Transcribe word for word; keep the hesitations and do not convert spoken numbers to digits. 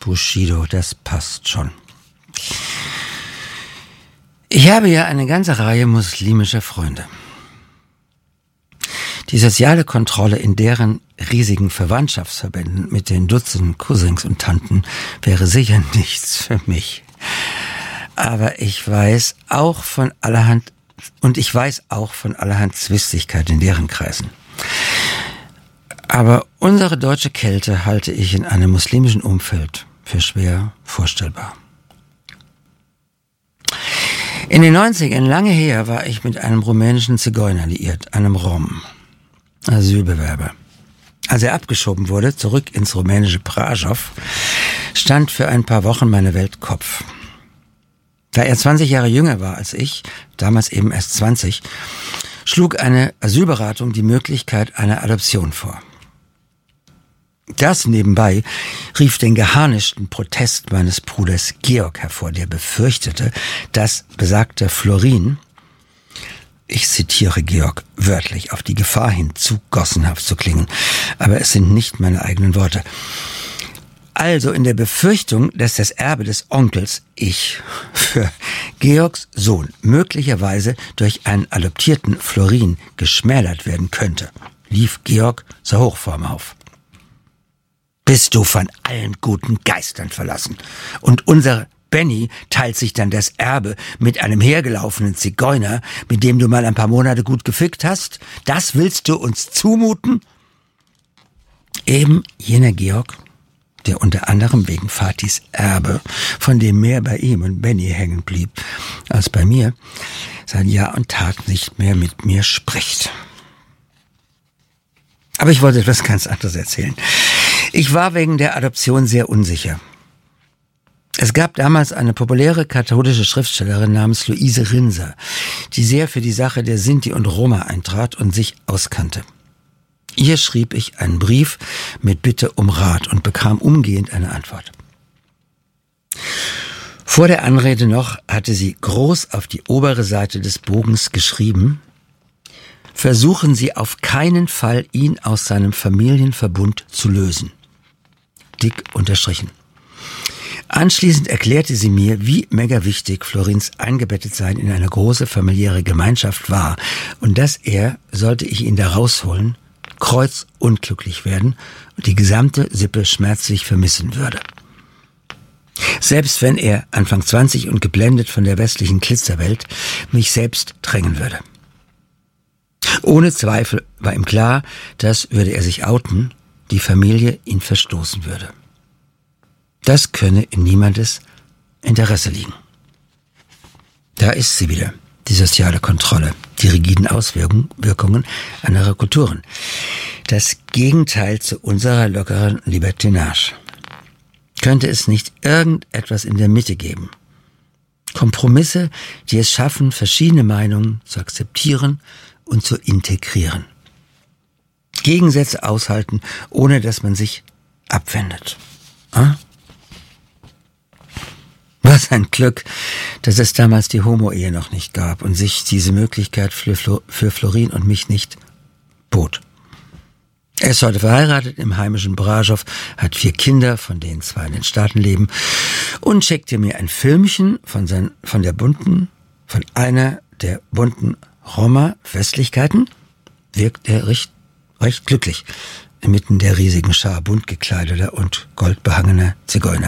Bushido, das passt schon. Ich habe ja eine ganze Reihe muslimischer Freunde. Die soziale Kontrolle in deren riesigen Verwandtschaftsverbänden mit den Dutzenden Cousins und Tanten wäre sicher nichts für mich. Aber ich weiß auch von allerhand, und ich weiß auch von allerhand Zwistigkeit in deren Kreisen. Aber unsere deutsche Kälte halte ich in einem muslimischen Umfeld für schwer vorstellbar. In den neunzigern, lange her, war ich mit einem rumänischen Zigeuner liiert, einem Rom, Asylbewerber. Als er abgeschoben wurde, zurück ins rumänische Brașov, stand für ein paar Wochen meine Welt Kopf. Da er zwanzig Jahre jünger war als ich, damals eben erst zwanzig, schlug eine Asylberatung die Möglichkeit einer Adoption vor. Das nebenbei rief den geharnischten Protest meines Bruders Georg hervor, der befürchtete, dass besagter Florin, ich zitiere Georg wörtlich, auf die Gefahr hin, zu gossenhaft zu klingen, aber es sind nicht meine eigenen Worte. Also in der Befürchtung, dass das Erbe des Onkels, ich, für Georgs Sohn möglicherweise durch einen adoptierten Florin geschmälert werden könnte, lief Georg zur Hochform auf. Bist du von allen guten Geistern verlassen? Und unser Benny teilt sich dann das Erbe mit einem hergelaufenen Zigeuner, mit dem du mal ein paar Monate gut gefickt hast? Das willst du uns zumuten? Eben jener Georg, der unter anderem wegen Fatis Erbe, von dem mehr bei ihm und Benny hängen blieb als bei mir, seit Jahr und Tag nicht mehr mit mir spricht. Aber ich wollte etwas ganz anderes erzählen. Ich war wegen der Adoption sehr unsicher. Es gab damals eine populäre katholische Schriftstellerin namens Luise Rinser, die sehr für die Sache der Sinti und Roma eintrat und sich auskannte. Ihr schrieb ich einen Brief mit Bitte um Rat und bekam umgehend eine Antwort. Vor der Anrede noch hatte sie groß auf die obere Seite des Bogens geschrieben: Versuchen Sie auf keinen Fall, ihn aus seinem Familienverbund zu lösen. Dick unterstrichen. Anschließend erklärte sie mir, wie mega wichtig Florins Eingebettetsein in eine große familiäre Gemeinschaft war und dass er, sollte ich ihn da rausholen, kreuzunglücklich werden und die gesamte Sippe schmerzlich vermissen würde. Selbst wenn er, Anfang zwanzig und geblendet von der westlichen Glitzerwelt, mich selbst drängen würde. Ohne Zweifel war ihm klar, dass, würde er sich outen, die Familie ihn verstoßen würde. Das könne in niemandes Interesse liegen. Da ist sie wieder, die soziale Kontrolle, die rigiden Auswirkungen anderer Kulturen. Das Gegenteil zu unserer lockeren Libertinage. Könnte es nicht irgendetwas in der Mitte geben? Kompromisse, die es schaffen, verschiedene Meinungen zu akzeptieren und zu integrieren. Gegensätze aushalten, ohne dass man sich abwendet. Hm? Was ein Glück, dass es damals die Homo-Ehe noch nicht gab und sich diese Möglichkeit für, Flo- für Florin und mich nicht bot. Er ist heute verheiratet im heimischen Brașov, hat vier Kinder, von denen zwei in den Staaten leben, und schickte mir ein Filmchen von, sein, von der bunten, von einer der bunten Roma-Festlichkeiten. Wirkt er recht, recht glücklich, inmitten der riesigen Schar bunt gekleideter und goldbehangener Zigeuner.